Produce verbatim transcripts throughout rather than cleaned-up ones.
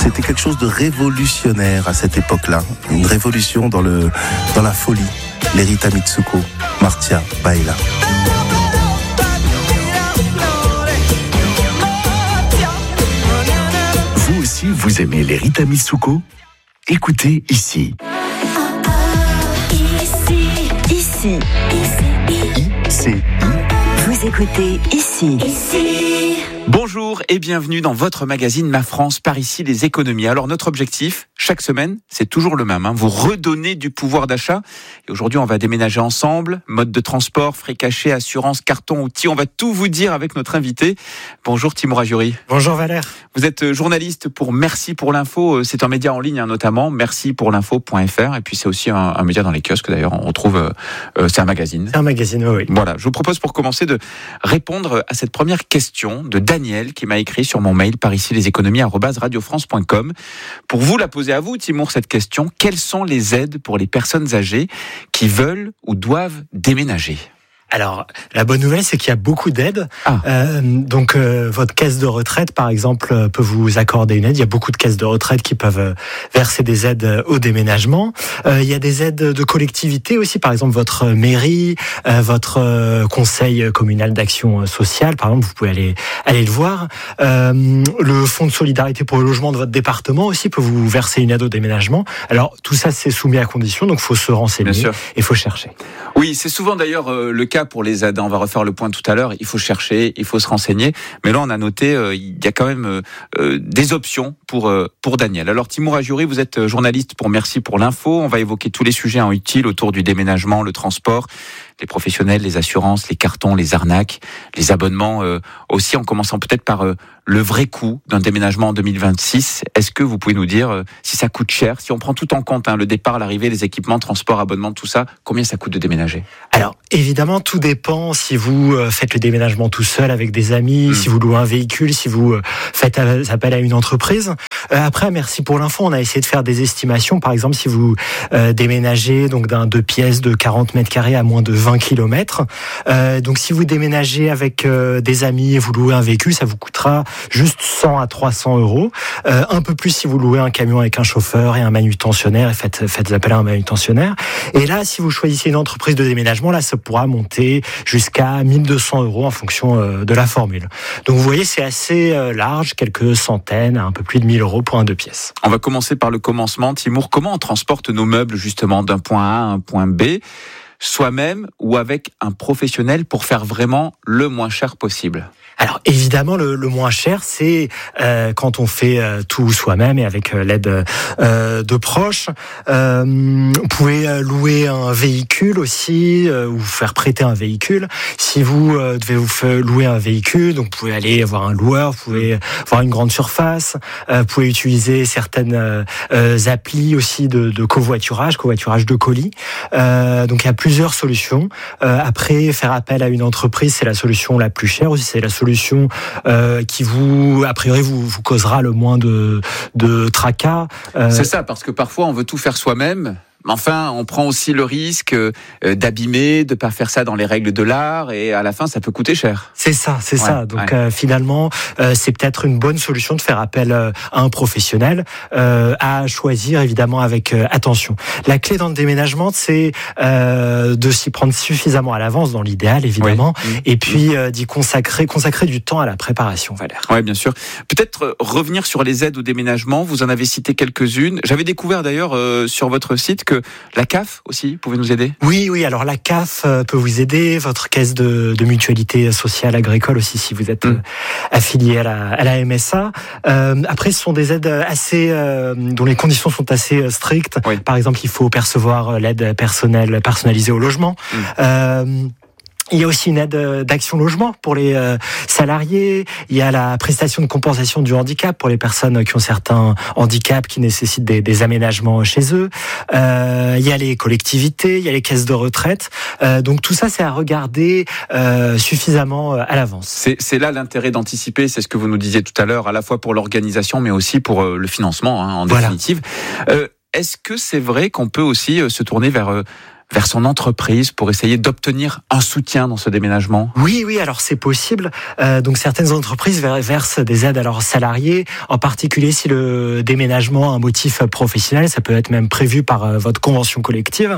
c'était quelque chose de révolutionnaire à cette époque-là. Une révolution dans, le, dans la folie. Les Rita Mitsuko, Marcia Baila. Vous aussi, vous aimez les Rita Mitsuko ? Écoutez ici. Ici, ici, ici, ici. Vous écoutez ici, ici. Bonjour et bienvenue dans votre magazine Ma France par ici les économies. Alors notre objectif, chaque semaine, c'est toujours le même, hein, vous redonner du pouvoir d'achat. Et aujourd'hui, on va déménager ensemble, mode de transport, frais cachés, assurance, carton, outils. On va tout vous dire avec notre invité. Bonjour Timur Ajuri. Bonjour Valère. Vous êtes journaliste pour Merci pour l'info. C'est un média en ligne hein, notamment, merci pour l'info point f r. Et puis c'est aussi un, un média dans les kiosques d'ailleurs. On retrouve, euh, c'est un magazine. C'est un magazine, oui. Voilà, je vous propose pour commencer de répondre à cette première question de Daniel qui m'a écrit sur mon mail par ici les économies arobase radio france point com. Pour vous la poser à vous, Timur, cette question, quelles sont les aides pour les personnes âgées qui veulent ou doivent déménager ? Alors, la bonne nouvelle, c'est qu'il y a beaucoup d'aides. Ah. Euh, donc, euh, votre caisse de retraite, par exemple, peut vous accorder une aide. Il y a beaucoup de caisses de retraite qui peuvent verser des aides au déménagement. Euh, il y a des aides de collectivité aussi, par exemple, votre mairie, euh, votre euh, conseil communal d'action sociale, par exemple, vous pouvez aller aller le voir. Euh, le fonds de solidarité pour le logement de votre département aussi peut vous verser une aide au déménagement. Alors, tout ça, c'est soumis à condition, donc il faut se renseigner et il faut chercher. Oui, c'est souvent d'ailleurs euh, le cas pour les aides. On va refaire le point tout à l'heure. Il faut chercher, il faut se renseigner. Mais là, on a noté, euh, il y a quand même euh, des options pour euh, pour Daniel. Alors, Timur Ajuri, vous êtes journaliste pour Merci pour l'info. On va évoquer tous les sujets en utile autour du déménagement, le transport, les professionnels, les assurances, les cartons, les arnaques, les abonnements euh, aussi, en commençant peut-être par euh, le vrai coût d'un déménagement en deux mille vingt-six. Est-ce que vous pouvez nous dire euh, si ça coûte cher, si on prend tout en compte, hein, le départ, l'arrivée, les équipements, transport, abonnement, tout ça, combien ça coûte de déménager ? Alors, évidemment, tout dépend si vous euh, faites le déménagement tout seul avec des amis, mmh. si vous louez un véhicule, si vous euh, faites appel à une entreprise. Euh, après, merci pour l'info, on a essayé de faire des estimations. Par exemple, si vous euh, déménagez donc d'un deux pièces de quarante mètres carrés à moins de vingt kilomètres, euh, donc si vous déménagez avec euh, des amis et vous louez un véhicule, ça vous coûtera juste cent à trois cents euros. Euh, un peu plus si vous louez un camion avec un chauffeur et un manutentionnaire et faites, faites appel à un manutentionnaire. Et là, si vous choisissez une entreprise de déménagement, là, ça pourra monter jusqu'à mille deux cents euros en fonction euh, de la formule. Donc vous voyez, c'est assez euh, large, quelques centaines, un peu plus de mille euros pour un deux pièces. On va commencer par le commencement. Timur, comment on transporte nos meubles justement d'un point A à un point B, soi-même ou avec un professionnel pour faire vraiment le moins cher possible ? Alors évidemment, le, le moins cher, c'est euh, quand on fait euh, tout soi-même et avec euh, l'aide euh, de proches. Euh, vous pouvez louer un véhicule aussi euh, ou faire prêter un véhicule. Si vous euh, devez vous faire louer un véhicule, donc vous pouvez aller voir un loueur, vous pouvez voir une grande surface. Euh, vous pouvez utiliser certaines euh, applis aussi de, de covoiturage, covoiturage de colis. Euh, donc il y a plusieurs solutions. Euh, après, faire appel à une entreprise, c'est la solution la plus chère aussi. C'est la solution euh, qui vous, a priori, vous, vous causera le moins de, de tracas. Euh... C'est ça, parce que parfois on veut tout faire soi-même. Enfin, on prend aussi le risque d'abîmer, de pas faire ça dans les règles de l'art, et à la fin, ça peut coûter cher. C'est ça, c'est ouais, ça. Donc ouais. euh, finalement, euh, c'est peut-être une bonne solution de faire appel euh, à un professionnel, euh, à choisir évidemment avec euh, attention. La clé dans le déménagement, c'est euh, de s'y prendre suffisamment à l'avance, dans l'idéal évidemment, oui. et puis euh, d'y consacrer, consacrer du temps à la préparation, Valère. Oui, bien sûr. Peut-être revenir sur les aides au déménagement. Vous en avez cité quelques-unes. J'avais découvert d'ailleurs euh, sur votre site que la C A F aussi pouvait nous aider. Oui, oui. Alors la C A F peut vous aider, votre caisse de, de mutualité sociale agricole aussi si vous êtes mmh. affilié à la, à la M S A. Euh, après, ce sont des aides assez euh, dont les conditions sont assez strictes. Oui. Par exemple, il faut percevoir l'aide personnelle personnalisée au logement. Mmh. Euh, Il y a aussi une aide d'Action Logement pour les salariés. Il y a la prestation de compensation du handicap pour les personnes qui ont certains handicaps qui nécessitent des, des aménagements chez eux. Euh, il y a les collectivités, il y a les caisses de retraite. Euh, donc tout ça, c'est à regarder euh, suffisamment à l'avance. C'est, c'est là l'intérêt d'anticiper, c'est ce que vous nous disiez tout à l'heure, à la fois pour l'organisation, mais aussi pour le financement, hein, en définitive. Voilà. Euh, est-ce que c'est vrai qu'on peut aussi se tourner vers... vers son entreprise pour essayer d'obtenir un soutien dans ce déménagement ? Oui, oui, alors c'est possible. Euh, donc certaines entreprises versent des aides à leurs salariés, en particulier si le déménagement a un motif professionnel, ça peut être même prévu par euh, votre convention collective.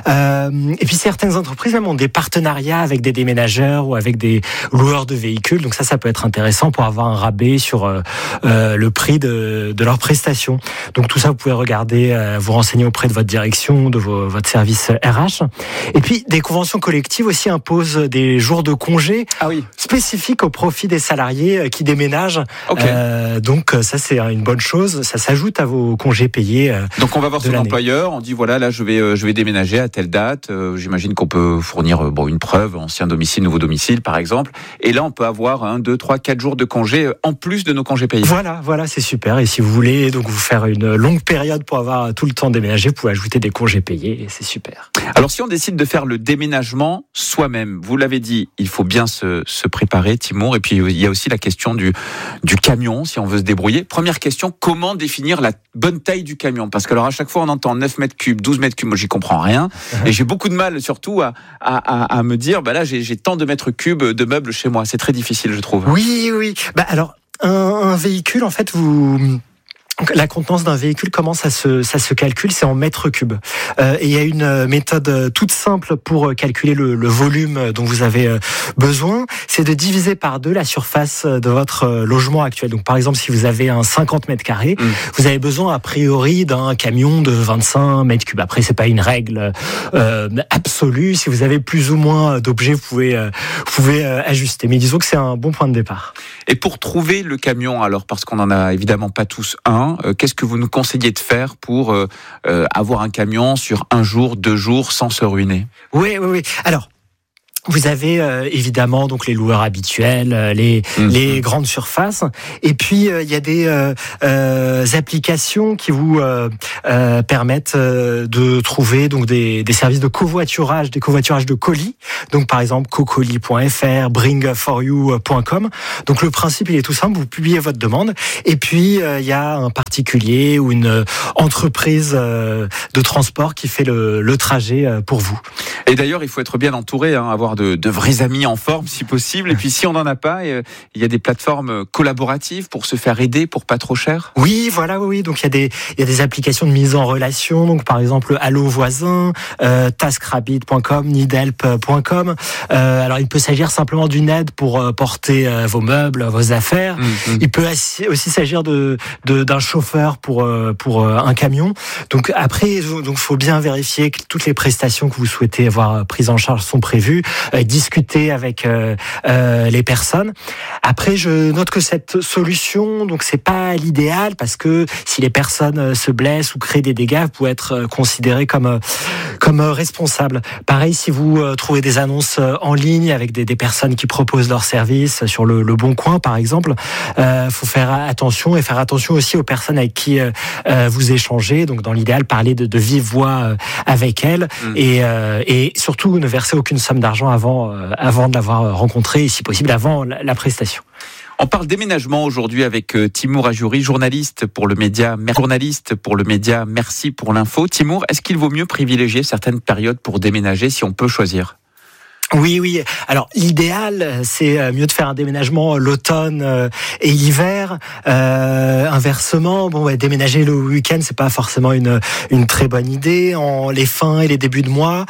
Euh, et puis certaines entreprises même ont des partenariats avec des déménageurs ou avec des loueurs de véhicules. Donc ça, ça peut être intéressant pour avoir un rabais sur euh, euh, le prix de, de leurs prestations. Donc tout ça, vous pouvez regarder, euh, vous renseigner auprès de votre direction, de vos, votre service R H. Et puis des conventions collectives aussi imposent des jours de congé ah oui. spécifiques au profit des salariés qui déménagent. Okay. Euh, donc ça, c'est une bonne chose. Ça s'ajoute à vos congés payés. Euh, donc on va voir son l'année. employeur, on dit voilà, là je vais, euh, je vais déménager à telle date. Euh, j'imagine qu'on peut fournir euh, bon, une preuve, ancien domicile, nouveau domicile par exemple. Et là on peut avoir un, deux, trois, quatre jours de congés euh, en plus de nos congés payés. Voilà, voilà, c'est super. Et si vous voulez donc vous faire une longue période pour avoir tout le temps déménagé, vous pouvez ajouter des congés payés et c'est super. Alors si on décide de faire le déménagement soi-même, vous l'avez dit, il faut bien se, se préparer, Timour. Et puis il y a aussi la question du, du camion, si on veut se débrouiller. Première question, comment définir la bonne taille du camion ? Parce que alors à chaque fois on entend neuf mètres cubes, douze mètres cubes, moi j'y comprends rien. Et j'ai beaucoup de mal surtout à, à, à, à me dire, bah là j'ai, j'ai tant de mètres cubes de meubles chez moi. C'est très difficile, je trouve. Oui, oui. Bah alors un, un véhicule, en fait, vous... La contenance d'un véhicule, comment ça se, ça se calcule ? C'est en mètres cubes. Euh, et il y a une méthode toute simple pour calculer le, le volume dont vous avez besoin. C'est de diviser par deux la surface de votre logement actuel. Donc, par exemple, si vous avez un cinquante mètres carrés, mmh. vous avez besoin, a priori, d'un camion de vingt-cinq mètres cubes. Après, c'est pas une règle euh, absolue. Si vous avez plus ou moins d'objets, vous pouvez, euh, vous pouvez euh, ajuster. Mais disons que c'est un bon point de départ. Et pour trouver le camion, alors, parce qu'on en a évidemment pas tous un, qu'est-ce que vous nous conseillez de faire pour euh, euh, avoir un camion sur un jour, deux jours, sans se ruiner ? Oui, oui, oui. Alors, vous avez euh, évidemment donc les loueurs habituels, euh, les mmh. les grandes surfaces, et puis euh, il y a des euh, euh, applications qui vous euh, euh, permettent euh, de trouver donc des des services de covoiturage, des covoiturages de colis. Donc par exemple cocolis point f r, bring for you point com. Donc le principe il est tout simple, vous publiez votre demande et puis il euh, y a un particulier ou une entreprise euh, de transport qui fait le le trajet euh, pour vous. Et d'ailleurs, il faut être bien entouré, hein, avoir de, de vrais amis en forme si possible. Et puis si on n'en a pas, euh, il y a des plateformes collaboratives pour se faire aider pour pas trop cher. Oui, voilà, oui, oui. Donc il y a des il y a des applications de mise en relation. Donc par exemple Allo Voisin, euh, taskrabbit point com, needhelp point com. Euh, alors il peut s'agir simplement d'une aide pour euh, porter euh, vos meubles, vos affaires. Mmh, mmh. Il peut aussi s'agir de, de d'un chauffeur pour euh, pour euh, un camion. Donc après, donc faut bien vérifier que toutes les prestations que vous souhaitez avoir prises en charge sont prévues, euh, discuter avec euh, euh, les personnes. Après, je note que cette solution, donc c'est pas l'idéal parce que si les personnes se blessent ou créent des dégâts, vous pouvez être considéré comme comme responsable. Pareil, si vous euh, trouvez des annonces en ligne avec des, des personnes qui proposent leurs services sur le, le Bon Coin, par exemple, euh, faut faire attention et faire attention aussi aux personnes avec qui euh, vous échangez. Donc, dans l'idéal, parler de, de vive voix euh, avec elles mmh. et, euh, et surtout ne verser aucune somme d'argent avant, euh, avant de l'avoir rencontré et si possible avant la, la prestation. On parle déménagement aujourd'hui avec Timour Ajouri, journaliste pour le média, journaliste pour le média Merci pour l'info. Timour, est-ce qu'il vaut mieux privilégier certaines périodes pour déménager si on peut choisir ? Oui, oui. Alors, l'idéal, c'est mieux de faire un déménagement l'automne et l'hiver. Euh, inversement, bon, ouais, déménager le week-end, c'est pas forcément une une très bonne idée. En les fins et les débuts de mois.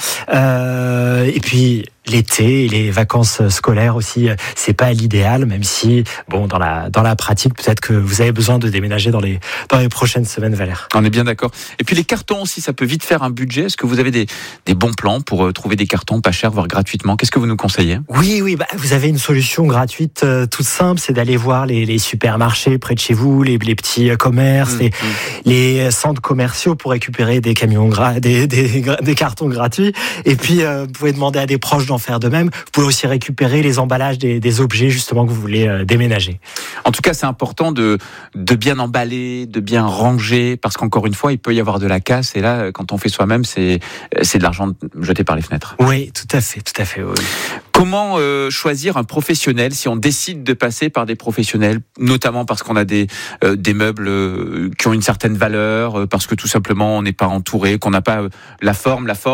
Euh, et puis l'été et les vacances scolaires aussi, c'est pas l'idéal, même si, bon, dans la dans la pratique, peut-être que vous avez besoin de déménager dans les dans les prochaines semaines, Valère. On est bien d'accord. Et puis les cartons aussi, ça peut vite faire un budget. Est-ce que vous avez des des bons plans pour euh, trouver des cartons pas chers, voire gratuitement ? Qu'est-ce que vous nous conseillez ? Oui, oui, bah, vous avez une solution gratuite euh, toute simple, c'est d'aller voir les les supermarchés près de chez vous, les les petits commerces, mmh, les mmh. les centres commerciaux pour récupérer des camions gra- des, des des cartons gratuits. Et puis euh, vous pouvez demander à des proches d'en faire de même. Vous pouvez aussi récupérer les emballages des, des objets justement que vous voulez euh, déménager. En tout cas, c'est important de, de bien emballer, de bien ranger, parce qu'encore une fois, il peut y avoir de la casse. Et là, quand on fait soi-même, c'est, c'est de l'argent jeté par les fenêtres. Oui, tout à fait, tout à fait. Oui. Comment euh, choisir un professionnel si on décide de passer par des professionnels, notamment parce qu'on a des, euh, des meubles euh, qui ont une certaine valeur, euh, parce que tout simplement on n'est pas entouré, qu'on n'a pas euh, la forme, la force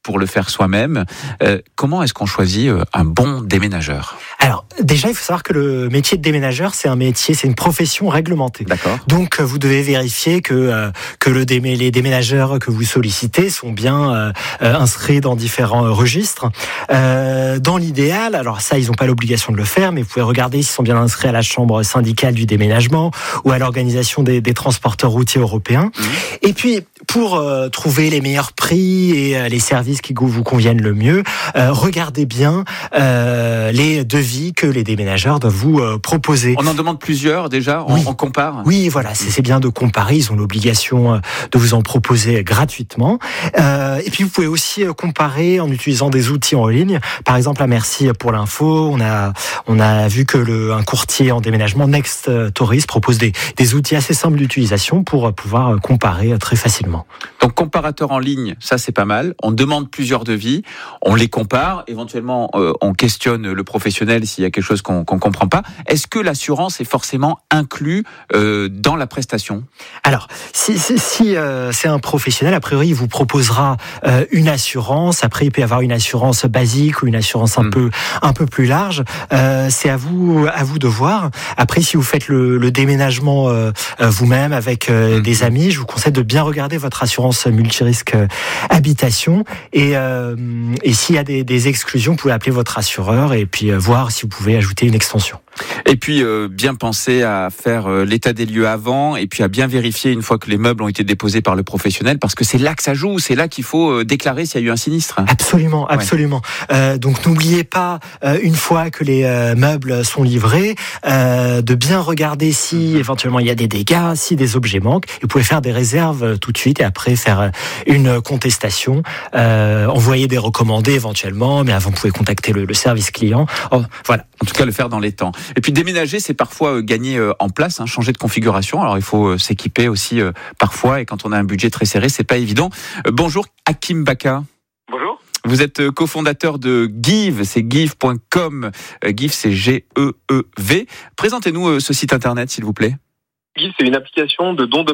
pour le faire soi-même. Euh, comment est-ce qu'on choisit un bon déménageur ? Alors, déjà, il faut savoir que le métier de déménageur, c'est un métier, c'est une profession réglementée. D'accord. Donc, vous devez vérifier que euh, que le démé- les déménageurs que vous sollicitez sont bien euh, euh, inscrits dans différents euh, registres. Euh, dans l'idéal, alors ça, ils n'ont pas l'obligation de le faire, mais vous pouvez regarder s'ils sont bien inscrits à la chambre syndicale du déménagement ou à l'organisation des, des transporteurs routiers européens. Mmh. Et puis, pour euh, trouver les meilleurs prix et euh, les services qui vous conviennent le mieux, euh, regardez bien euh, les devis que les déménageurs doivent vous euh, proposer. On en demande plusieurs déjà, on, oui. on compare. Oui, voilà, c'est, c'est bien de comparer. Ils ont l'obligation de vous en proposer gratuitement. Euh, et puis vous pouvez aussi comparer en utilisant des outils en ligne. Par exemple, à Merci pour l'info, on a on a vu que le un courtier en déménagement Next Tourist propose des des outils assez simples d'utilisation pour pouvoir comparer très facilement. Donc comparateur en ligne, ça c'est pas mal. On demande plusieurs devis, on les compare, éventuellement euh, on questionne le professionnel s'il y a quelque chose qu'on qu'on comprend pas. Est-ce que l'assurance est forcément inclus euh, dans la prestation ? Alors, si, si, si euh, c'est un professionnel, a priori, il vous proposera euh, une assurance. Après, il peut y avoir une assurance basique ou une assurance un mmh. peu un peu plus large. Euh, c'est à vous à vous de voir. Après, si vous faites le, le déménagement euh, vous-même avec euh, mmh. des amis, je vous conseille de bien regarder votre assurance multirisque euh, habitation. Et, euh, et s'il y a des, des exclusions, vous pouvez appeler votre assureur et puis euh, voir si vous pouvez ajouter une extension. Et puis euh, bien penser à faire euh, l'état des lieux avant et puis à bien vérifier une fois que les meubles ont été déposés par le professionnel parce que c'est là que ça joue, c'est là qu'il faut euh, déclarer s'il y a eu un sinistre. Absolument, absolument. Ouais. Euh, donc n'oubliez pas euh, une fois que les euh, meubles sont livrés euh, de bien regarder si éventuellement il y a des dégâts, si des objets manquent. Et vous pouvez faire des réserves euh, tout de suite et après faire une contestation, euh, envoyer des recommandés éventuellement, mais avant vous pouvez contacter le, le service client. Oh, voilà. En tout cas le faire dans les temps. Et puis déménager, c'est parfois gagner en place, hein, changer de configuration. Alors il faut s'équiper aussi euh, parfois, et quand on a un budget très serré, c'est pas évident. Euh, bonjour Hakim Baka. Bonjour. Vous êtes cofondateur de Give, c'est give point com. Euh, Give, c'est G E E V. Présentez-nous euh, ce site internet, s'il vous plaît. Give, c'est une application de dons de